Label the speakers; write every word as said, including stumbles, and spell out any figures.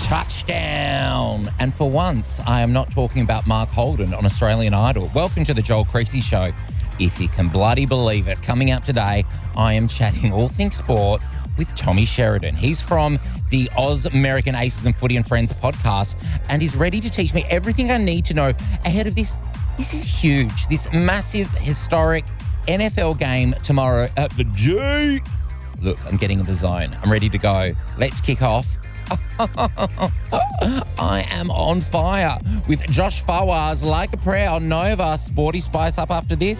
Speaker 1: Touchdown. And for once, I am not talking about Mark Holden on Australian Idol. Welcome to the Joel Creasy Show. If you can bloody believe it, coming up today, I am chatting all things sport with Tommy Sheridan. He's from the Oz American Aces and Footy and Friends podcast, and he's ready to teach me everything I need to know ahead of this. This is huge, this massive, historic N F L game tomorrow at the G. Look, I'm getting in the zone. I'm ready to go. Let's kick off. I am on fire with Josh Fawaz, Like a Prayer on Nova. Sporty Spice up after this.